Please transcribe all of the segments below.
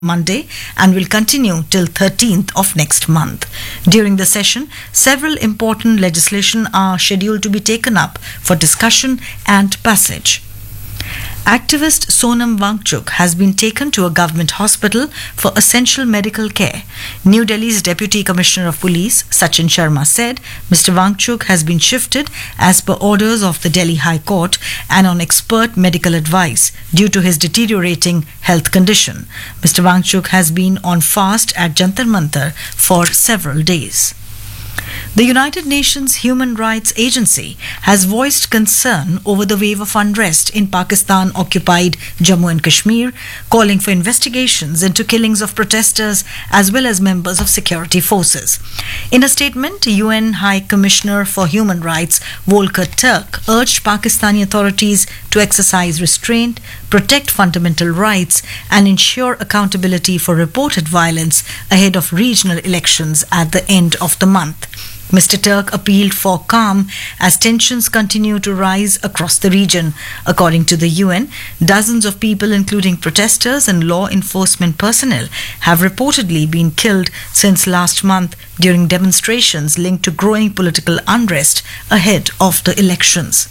Monday and will continue till 13th of next month. During the session, several important legislation are scheduled to be taken up for discussion and passage. Activist Sonam Wangchuk has been taken to a government hospital for essential medical care. New Delhi's Deputy Commissioner of Police, Sachin Sharma, said Mr. Wangchuk has been shifted as per orders of the Delhi High Court and on expert medical advice due to his deteriorating health condition. Mr. Wangchuk has been on fast at Jantar Mantar for several days. The United Nations Human Rights Agency has voiced concern over the wave of unrest in Pakistan-occupied Jammu and Kashmir, calling for investigations into killings of protesters as well as members of security forces. In a statement, UN High Commissioner for Human Rights Volker Turk urged Pakistani authorities to exercise restraint, protect fundamental rights and ensure accountability for reported violence ahead of regional elections at the end of the month. Mr. Turk appealed for calm as tensions continue to rise across the region. According to the UN, dozens of people, including protesters and law enforcement personnel, have reportedly been killed since last month during demonstrations linked to growing political unrest ahead of the elections.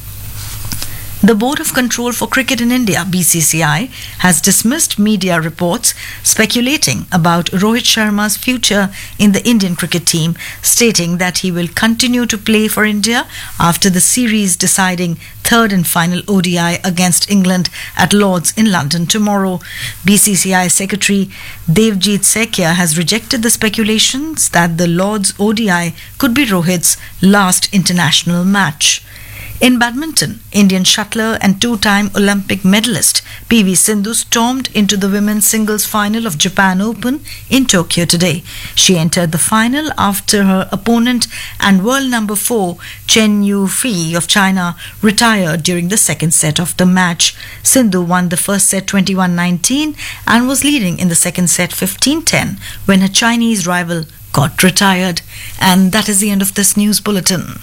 The Board of Control for Cricket in India, BCCI, has dismissed media reports speculating about Rohit Sharma's future in the Indian cricket team, stating that he will continue to play for India after the series deciding third and final ODI against England at Lord's in London tomorrow. BCCI Secretary Devjit Sekia has rejected the speculations that the Lord's ODI could be Rohit's last international match. In badminton, Indian shuttler and two-time Olympic medalist PV Sindhu stormed into the women's singles final of Japan Open in Tokyo today. She entered the final after her opponent and world number 4 Chen Yufei of China retired during the second set of the match. Sindhu won the first set 21-19 and was leading in the second set 15-10 when her Chinese rival got retired. And that is the end of this news bulletin.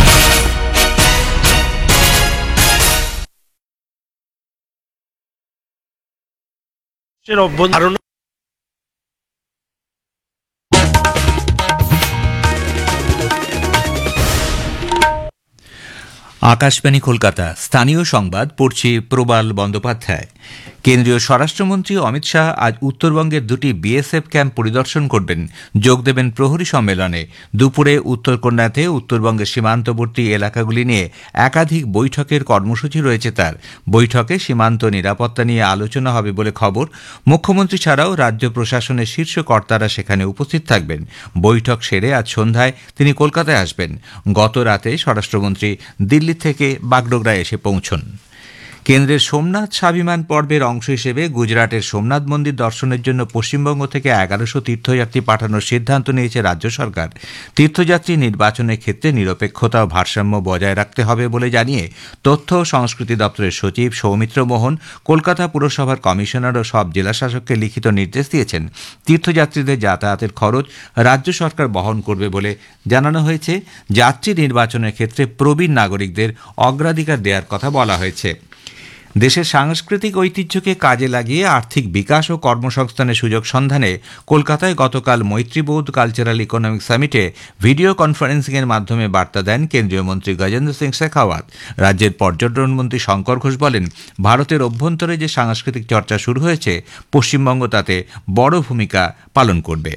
Akashvani Kolkata স্থানীয় সংবাদ পড়ছি প্রবাল বন্দ্যোপাধ্যায়। কেন্দ্রীয় স্বরাষ্ট্রমন্ত্রী অমিত শাহ আজ উত্তরবঙ্গের দুটি BSF camp পরিদর্শন করবেন, যোগ দেবেন প্রহরী সম্মেলনে। দুপুরে উত্তরকন্যাতে উত্তরবঙ্গের সীমান্তবর্তী এলাকাগুলি নিয়ে একাধিক বৈঠকের কর্মসূচি রয়েছে তার। বৈঠকে সীমান্ত নিরাপত্তা নিয়ে আলোচনা হবে বলে খবর। মুখ্যমন্ত্রী ছাড়াও রাজ্য প্রশাসনের শীর্ষ কর্তারা সেখানে উপস্থিত থাকবেন। বৈঠক সেরে আজ সন্ধ্যায় তিনি কলকাতায় আসবেন। গত রাতে স্বরাষ্ট্রমন্ত্রী দিল্লি থেকে বাগডোগরায় এসে পৌঁছন। কেন্দ্রের সোমনাথ স্বাভিমান পর্বের অংশ হিসেবে গুজরাটের সোমনাথ মন্দির দর্শনের জন্য পশ্চিমবঙ্গ থেকে 1100 তীর্থযাত্রী পাঠানোর সিদ্ধান্ত নিয়েছে রাজ্য সরকার। তীর্থযাত্রী নির্বাচনের ক্ষেত্রে নিরপেক্ষতা ও ভারসাম্য বজায় রাখতে হবে বলে জানিয়ে তথ্য ও সংস্কৃতি দপ্তরের সচিব সৌমিত্র মোহন কলকাতা পুরসভার কমিশনার ও সব জেলাশাসককে লিখিত নির্দেশ দিয়েছেন। তীর্থযাত্রীদের যাতায়াতের খরচ রাজ্য সরকার বহন করবে বলে জানানো হয়েছে। যাত্রী নির্বাচনের ক্ষেত্রে প্রবীণ নাগরিকদের অগ্রাধিকার দেওয়ার কথা বলা হয়েছে। দেশের সাংস্কৃতিক ঐতিহ্যকে কাজে লাগিয়ে আর্থিক বিকাশ ও কর্মসংস্থানের সুযোগ সন্ধানে কলকাতায় গতকাল মৈত্রীবোধ কালচারাল ইকোনমিক সামিটে ভিডিও কনফারেন্সিংয়ের মাধ্যমে বার্তা দেন কেন্দ্রীয় মন্ত্রী গজেন্দ্র সিং শেখাওয়াত। রাজ্যের পর্যটন মন্ত্রী শঙ্কর ঘোষ বলেন, ভারতের অভ্যন্তরে যে সাংস্কৃতিক চর্চা শুরু হয়েছে পশ্চিমবঙ্গ তাতে বড় ভূমিকা পালন করবে।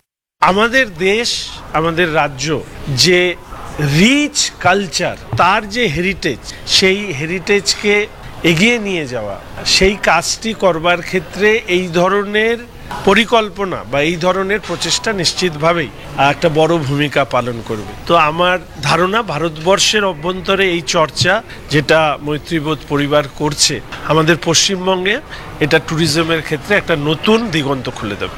আমাদের দেশ, আমাদের রাজ্য যে রিচ কালচার, তার যে হেরিটেজ, সেই হেরিটেজকে এগিয়ে নিয়ে যাওয়া, সেই কাজটি করবার ক্ষেত্রে এই ধরনের পরিকল্পনা বা এই ধরনের প্রচেষ্টা নিশ্চিতভাবেই একটা বড় ভূমিকা পালন করবে। তো আমার ধারণা ভারতবর্ষের অভ্যন্তরে এই চর্চা যেটা মৈত্রীবোধ পরিবার করছে, আমাদের পশ্চিমবঙ্গে এটা ট্যুরিজমের ক্ষেত্রে একটা নতুন দিগন্ত খুলে দেবে।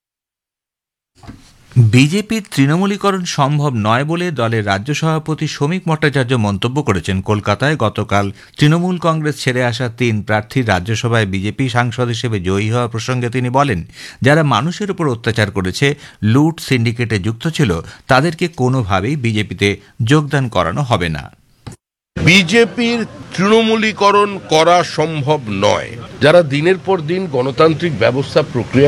বিজেপির তৃণমূলীকরণ সম্ভব নয় বলে দলের রাজ্য সভাপতি শ্রমিক ভট্টাচার্য মন্তব্য করেছেন। কলকাতায় গতকাল তৃণমূল কংগ্রেস ছেড়ে আসা 3 প্রার্থীর রাজ্যসভায় বিজেপি সাংসদ হিসেবে জয়ী হওয়া প্রসঙ্গে তিনি বলেন, যারা মানুষের উপর অত্যাচার করেছে, লুট সিন্ডিকেটে যুক্ত ছিল, তাদেরকে কোনোভাবেই বিজেপিতে যোগদান করানো হবে না। বিজেপির তৃণমূলীকরণ করা সম্ভব নয়। যারা দিনের পর দিন গণতান্ত্রিক ব্যবস্থা প্রক্রিয়া